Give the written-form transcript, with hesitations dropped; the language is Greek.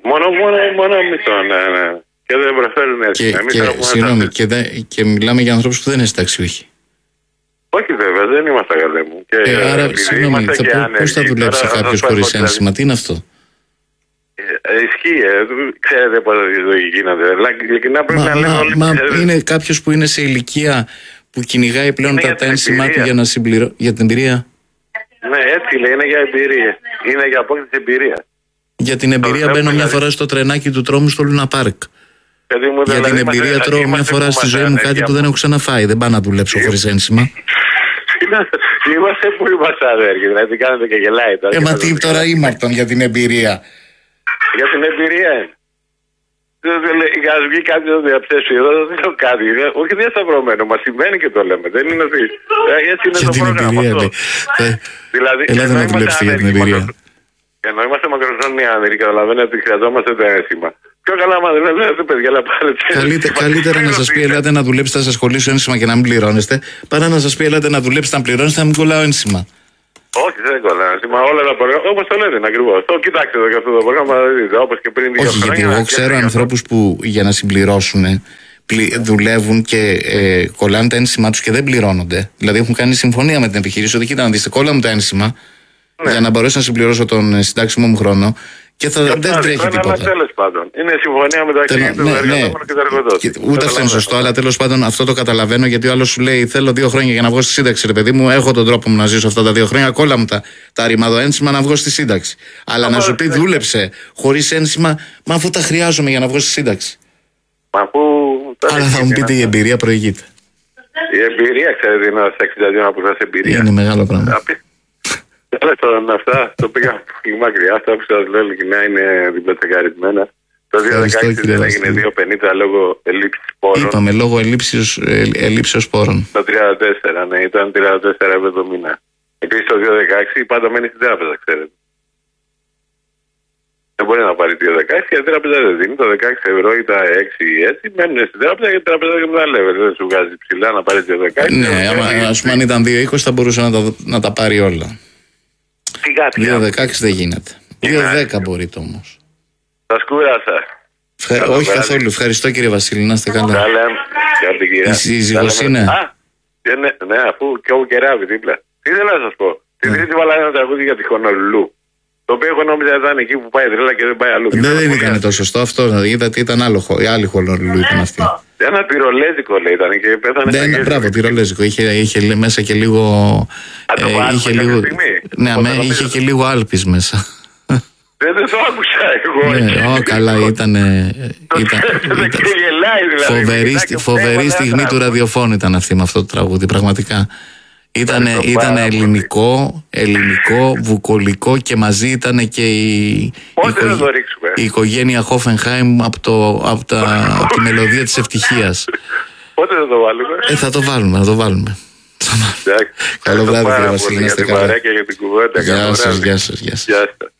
Μόνο μισθό, ναι. Και δεν προσφέρουν έτσι. Συγγνώμη, και μιλάμε για ανθρώπους που δεν είναι συνταξιούχοι. Όχι βέβαια, δεν είμαστε καλέ μου. Άρα, συγγνώμη, πώς θα δουλέψει κάποιος χωρίς ένσημα, τι είναι αυτό? Ισχύει, ξέρετε πώς γίνεται. Ειλικρινά πρέπει να λέμε όλοι. Μα είναι κάποιος που είναι σε ηλικία που κυνηγάει πλέον τα ένσημά του για να συμπληρώσει. Για την εμπειρία. Ναι, έτσι λέει, είναι για εμπειρία. Είναι για απόκτηση εμπειρία. Για την εμπειρία μπαίνω μια φορά στο τρενάκι του τρόμου στο Λούνα Πάρκ. Για την εμπειρία τρώω μια φορά στη ζωή μου κάτι που δεν έχω ξαναφάει. Δεν πάω να δουλέψω χωρίς ένσημα. Είμαστε που είμαστε αδέρφοι, δηλαδή κάνετε και γελάει τώρα. Μα τι τώρα ήμαρτον για την εμπειρία. Για την εμπειρία είναι. Α βγει κάτι να διαψεύσει εδώ, δεν λέω κάτι. Όχι διασταυρωμένο, μα συμβαίνει και το λέμε. Δεν είναι ότι. Έτσι είναι το πρόγραμμα. Δηλαδή, ελάτε να δουλέψετε για την εμπειρία. Ενώ είμαστε μακροχρόνιοι άνδροι, καταλαβαίνετε ότι χρειαζόμαστε τα ένσημα. Πιο καλά, μα δεν λέτε, παιδιά, να πάρετε. Καλύτερα να σας πει, ελάτε να δουλέψετε, θα σας κολλήσω ένσημα και να μην πληρώνεστε, παρά να σας πει, ελάτε να δουλέψετε, να πληρώνεστε, να μην κολλάω ένσημα. Όχι, δεν κολλάω ένσημα. Όλα τα προγράμματα, όπως το λέτε, ακριβώς. Κοιτάξτε εδώ και αυτό το πρόγραμμα, όπως και πριν. Όχι, γιατί εγώ ξέρω ανθρώπους που για να συμπληρώσουν δουλεύουν και κολλάνε τα ένσημά τους και δεν πληρώνονται. Δηλαδή έχουν κάνει συμφωνία με την επιχείρηση ότι κοίτα να δείτε, κόλλα μου τα ένσημα. Ναι. Για να μπορέσω να συμπληρώσω τον συντάξιμο μου χρόνο και δεν τρέχει τίποτα. Τέλος πάντων. Είναι συμφωνία μεταξύ του εργαζόμενου και του εργοδότη. Ούτε αυτό είναι σωστό, αλλά τέλος πάντων αυτό το καταλαβαίνω, γιατί ο άλλος σου λέει: θέλω 2 χρόνια για να βγω στη σύνταξη, ρε παιδί μου. Έχω τον τρόπο μου να ζήσω αυτά τα 2 χρόνια. Κόλλα μου τα ρημαδοένσημα να βγω στη σύνταξη. Αλλά να σου πει δούλεψε χωρίς ένσημα, μα αφού τα χρειάζομαι για να βγω στη σύνταξη. Αλλά θα μου πείτε η εμπειρία προηγείται. Η εμπειρία, ξέρετε, είναι στα 62 που θα σε εμπειρία. Είναι μεγάλο πράγμα. Αυτά το πήγα πολύ μακριά. Αυτά που σας λέω ειλικρινά είναι διπλατσεκαρισμένα. Το 2016 δεν έγινε 2,50 λόγω ελλείψης πόρων. Είπαμε λόγω ελλείψεως πόρων. Το 34, ναι, ήταν 34 ευρώ το μήνα. Επίσης το 2016 πάντα μένει στην τράπεζα, ξέρετε. Δεν μπορεί να πάρει το 2016 γιατί η τράπεζα δεν δίνει. Το 16 ευρώ ή τα 6 έτσι μένουν στην τράπεζα και η τράπεζα δεν μεταλλεύει. Δεν σου βγάζει ψηλά να πάρει το 2016. Ναι, ας πούμε αν ήταν 2,20 θα μπορούσε να τα πάρει όλα. 2,16 δεν γίνεται. 2,10 μπορείτε όμως. Σας κούρασα. Όχι καθόλου. Ευχαριστώ κύριε Βασίλη, να είστε καλά. Η σύζυγος είναι. Ναι, αφού και ο Κεράβη δίπλα. Τι θέλω να σας πω. Την Τρίτη βάλα ένα τραγούδι για τη Χονολουλού. Το οποίο εγώ νόμιζα ήταν εκεί που πάει τρέλα και δεν πάει αλλού. Δεν ήταν το σωστό αυτό. Είδατε ήταν άλλη Χονολουλού ήταν αυτή. Ένα πυρολέζικο λέει ήταν και πέθανε. Ναι, μπράβο, πυρολέζικο. Είχε μέσα και λίγο. Είχε και λίγο Άλπης μέσα. Δεν το άκουσα εγώ. Ναι, καλά, ήταν. Φοβερή στιγμή του ραδιοφώνου ήταν αυτή με αυτό το τραγούδι, πραγματικά. Ήταν ελληνικό, βουκολικό και μαζί ήταν και η οικογένεια Χόφενχάιμ από τη μελωδία της ευτυχίας. Πότε θα το βάλουμε? Θα το βάλουμε. Καλό βράδυ κύριε Βασίλη, να είστε καλά. Γεια σας.